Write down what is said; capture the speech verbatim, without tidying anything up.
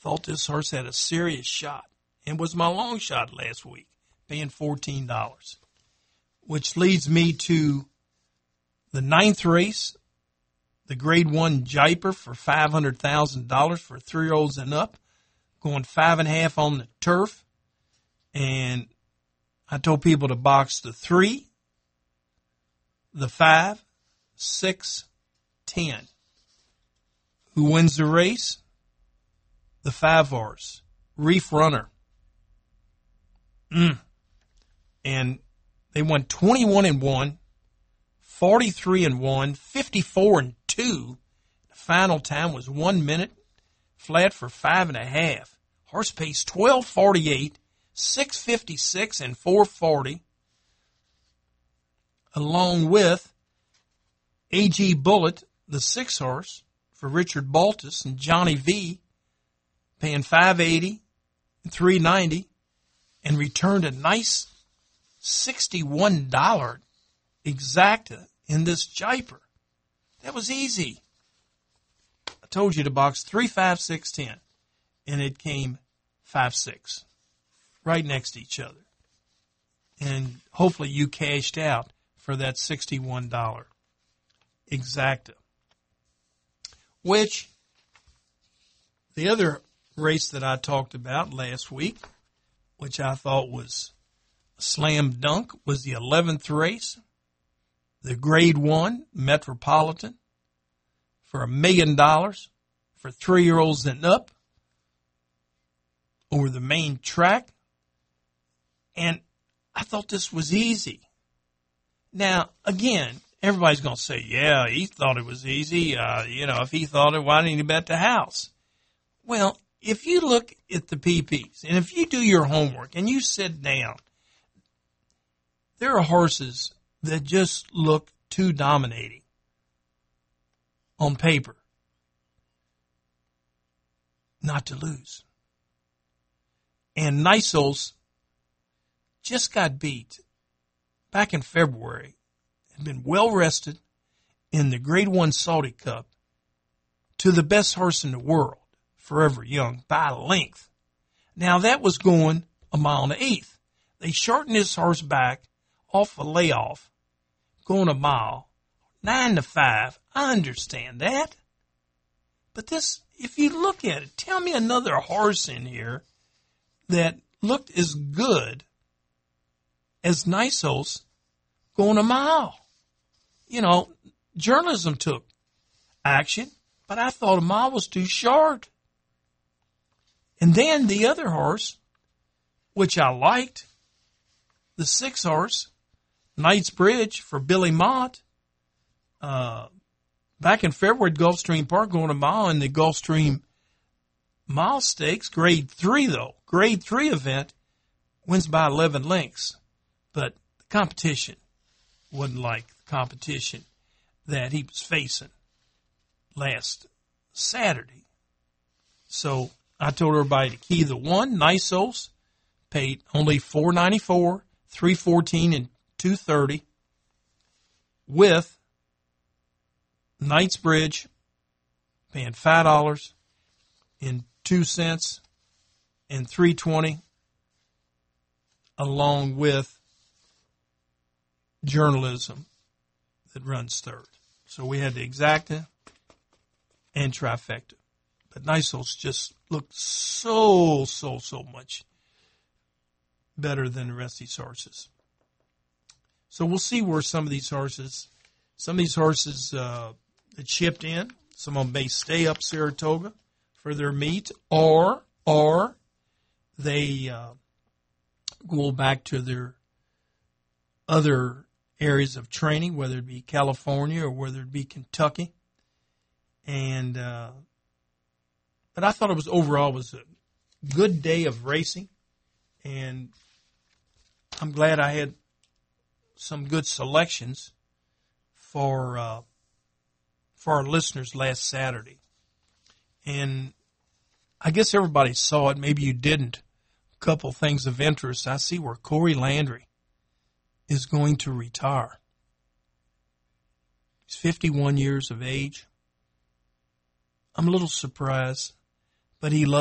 thought this horse had a serious shot and was my long shot last week, paying fourteen dollars, which leads me to the ninth race, the grade one Jaipur for five hundred thousand dollars for three-year-olds and up, going five and a half on the turf. And I told people to box the three, the five, six, ten. Who wins the race? The five horse, Reef Runner. Mm. And they won twenty-one and one, forty-three and one, fifty-four and two. The final time was one minute, flat for five and a half. Horse pace twelve forty-eight, six fifty-six, and four forty. Along with A G Bullet, the six horse, for Richard Baltus and Johnny V, paying five eighty, three ninety, and returned a nice sixty-one dollars exacta in this Jaipur. That was easy. I told you to box three, five, six, ten, and it came five, six, right next to each other. And hopefully you cashed out for that sixty-one dollars exacta. Which, the other race that I talked about last week, which I thought was a slam dunk, was the eleventh race, the grade one Metropolitan, for a million dollars for three-year-olds and up over the main track. And I thought this was easy. Now, again, everybody's going to say, yeah, he thought it was easy. Uh, you know, if he thought it, why didn't he bet the house? Well, if you look at the P Ps, and if you do your homework and you sit down, there are horses that just look too dominating on paper not to lose. And Niceos just got beat back in February, had been well rested in the Grade One Saudi Cup to the best horse in the world, Forever Young, by length. Now that was going a mile and an eighth. They shortened this horse back off a layoff, going a mile, nine to five. I understand that. But this, if you look at it, tell me another horse in here that looked as good as Niceos going a mile. You know, journalism took action, but I thought a mile was too short. And then the other horse, which I liked, the six horse, Knightsbridge for Billy Mott, uh, back in February at Gulfstream Park, going a mile in the Gulfstream Mile Stakes, grade three though, grade three event, wins by eleven lengths. But the competition wasn't like the competition that he was facing last Saturday. So I told everybody to key the one. Niceos paid only four ninety-four, three fourteen, and two thirty, with Knightsbridge paying five dollars and two cents and three twenty, along with journalism that runs third. So we had the exacta and trifecta. But Niceos just looked so, so, so much better than the rest of these horses. So we'll see where some of these horses, some of these horses uh, that shipped in, some of them may stay up Saratoga for their meet, or or they uh, go back to their other areas of training, whether it be California or whether it be Kentucky. And uh, but I thought it was overall was a good day of racing, and I'm glad I had some good selections for uh, for our listeners last Saturday. And I guess everybody saw it. Maybe you didn't. A couple things of interest. I see where Corey Landry is going to retire. He's fifty-one years of age. I'm a little surprised, but he loves